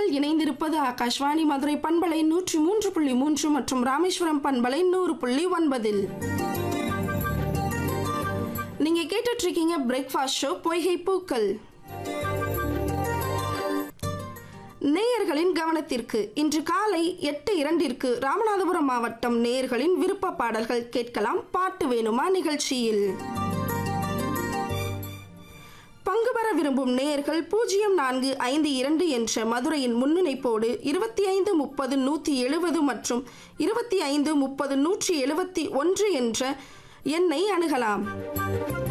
நீங்கள் இணைந்திருப்பது ஆகாஷ்வாணி மதுரை பண்பலை 103.3 மற்றும் ராமேஸ்வரம் பண்பலை 100.9. நீங்க கேட்டுட்டு இருக்கீங்க பிரேக்ஃபாஸ்ட் ஷோ பொய்கை பூக்கள். நேயர்களின் கவனத்திற்கு இன்று காலை 8:02 ராமநாதபுரம் மாவட்டம் நேயர்களின் விருப்ப பாடல்கள் கேட்கலாம். பாட்டு வேணுமா நிகழ்ச்சியில் பங்கு பெற விரும்பும் நேயர்கள் 0452 என்ற மதுரையின் முன்னிணைப்போடு 2530-170 மற்றும் 2530-171 என்ற எண்ணை அணுகலாம்.